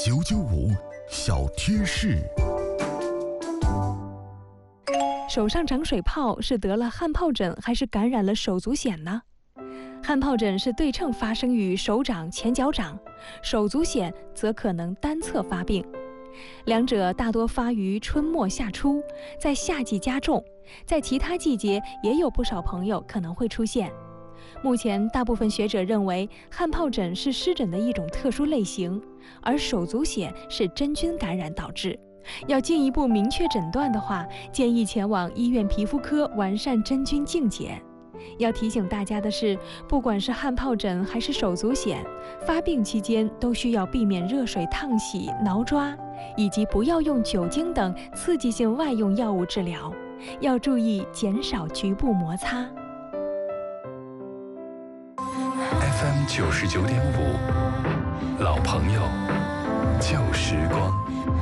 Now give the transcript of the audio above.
995小贴士。 手上长水泡是得了汗疱疹还是感染了手足癣呢？汗疱疹是对称发生于手掌、前脚掌，手足癣则可能单侧发病。两者大多发于春末夏初，在夏季加重，在其他季节也有不少朋友可能会出现。目前大部分学者认为汗疱疹是湿疹的一种特殊类型，而手足癣是真菌感染导致。要进一步明确诊断的话，建议前往医院皮肤科完善真菌净检。要提醒大家的是，不管是汗疱疹还是手足癣，发病期间都需要避免热水烫洗、挠抓，以及不要用酒精等刺激性外用药物治疗，要注意减少局部摩擦。 FM 99.5，老朋友，旧时光。